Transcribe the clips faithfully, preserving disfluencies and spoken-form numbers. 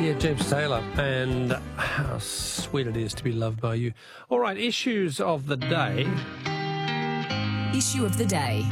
Yeah, James Taylor, and how sweet it is to be loved by you. All right, issues of the day. Issue of the day.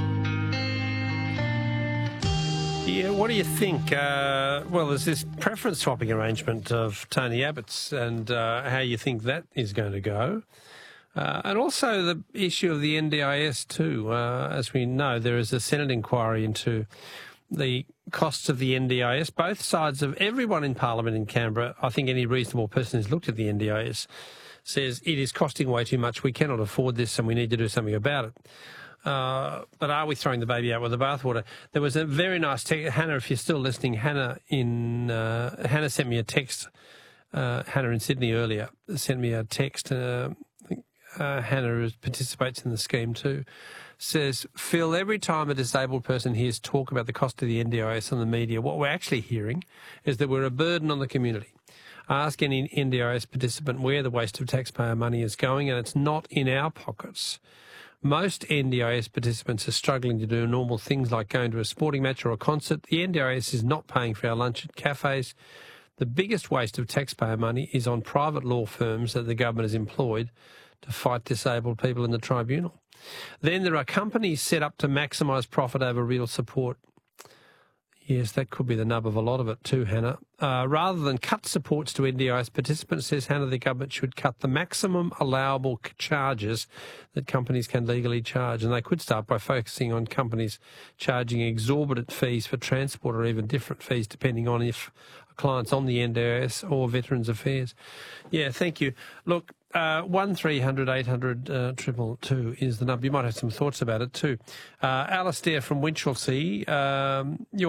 Yeah, what do you think? Uh, well, there's this preference swapping arrangement of Tony Abbott's and uh, how you think that is going to go. Uh, and also the issue of the N D I S too. Uh, as we know, there is a Senate inquiry into the costs of the N D I S. Both sides of everyone in Parliament in Canberra, I think any reasonable person who's looked at the N D I S says it is costing way too much. We cannot afford this and we need to do something about it. Uh, but are we throwing the baby out with the bathwater? There was a very nice text. Hannah, if you're still listening, Hannah in uh, Hannah sent me a text. Uh, Hannah in Sydney earlier sent me a text. Uh, uh, Hannah who participates in the scheme too. Says, Phil, every time a disabled person hears talk about the cost of the N D I S on the media, what we're actually hearing is that we're a burden on the community. Ask any N D I S participant where the waste of taxpayer money is going, and it's not in our pockets. Most N D I S participants are struggling to do normal things like going to a sporting match or a concert. The N D I S is not paying for our lunch at cafes. The biggest waste of taxpayer money is on private law firms that the government has employed to fight disabled people in the tribunal. Then there are companies set up to maximise profit over real support. Yes, that could be the nub of a lot of it too, Hannah. Uh, rather than cut supports to N D I S participants, says Hannah, the government should cut the maximum allowable charges that companies can legally charge. And they could start by focusing on companies charging exorbitant fees for transport or even different fees depending on if a client's on the N D I S or Veterans Affairs. Yeah, thank you. Look, uh, one three hundred eight hundred uh, triple two is the number. You might have some thoughts about it too. Uh, Alistair from Winchelsea, um, you're